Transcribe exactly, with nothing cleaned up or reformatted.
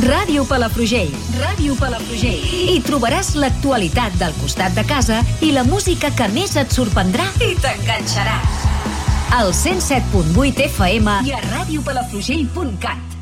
Ràdio Palafrugell. Ràdio Palafrugell. Hi trobaràs l'actualitat del costat de casa i la música que més et sorprendrà i t'enganxaràs. Al cent set punt vuit F M i a ràdio palafrugell punt cat.